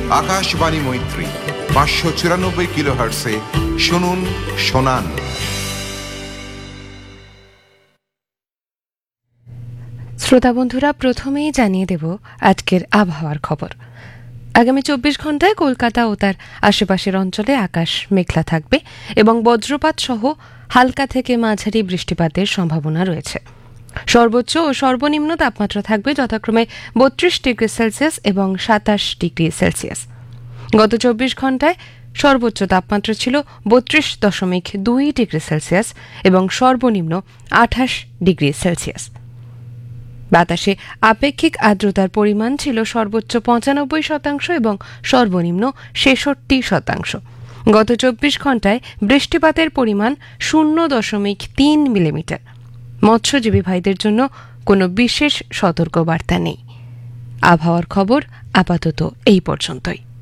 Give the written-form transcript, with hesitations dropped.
আকাশবাণী মৈত্রী 594 কিলোহার্টসে শুনুন শোনান। শ্রোতা বন্ধুরা, প্রথমেই জানিয়ে দেব আজকের আবহাওয়ার খবর। আগামী 24 ঘন্টায় কলকাতা ও তার আশেপাশের অঞ্চলে আকাশ মেঘলা থাকবে এবং বজ্রপাত সহ হালকা থেকে মাঝারি বৃষ্টিপাতের সম্ভাবনা রয়েছে। সর্বোচ্চ ও সর্বনিম্ন তাপমাত্রা থাকবে যথাক্রমে 32 ডিগ্রি সেলসিয়াস এবং 27 ডিগ্রি সেলসিয়াস। গত 24 ঘন্টায় সর্বোচ্চ তাপমাত্রা ছিল 32.2 ডিগ্রি সেলসিয়াস এবং সর্বনিম্ন 28 ডিগ্রি সেলসিয়াস। বাতাসে আপেক্ষিক আর্দ্রতার পরিমাণ ছিল সর্বোচ্চ 95% এবং সর্বনিম্ন 66%। গত 24 ঘন্টায় বৃষ্টিপাতের পরিমাণ 0.3 মিলিমিটার। মৎস্যজীবী ভাইদের জন্য কোনো বিশেষ সতর্কবার্তা নেই। আবহাওয়ার খবর আপাতত এই পর্যন্তই।